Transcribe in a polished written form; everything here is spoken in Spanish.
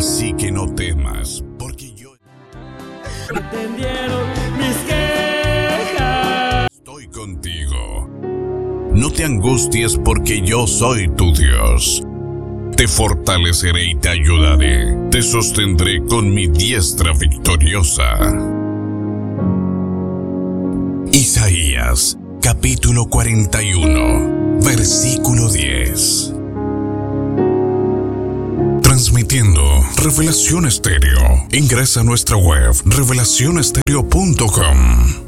Así que no temas, porque yo entendieron mis quejas. estoy contigo. No te angusties, porque yo soy tu Dios. Te fortaleceré y te ayudaré. Te sostendré con mi diestra victoriosa. Isaías, capítulo 41, versículo 10. Transmitiendo Revelación Estéreo. Ingresa a nuestra web revelacionestereo.com.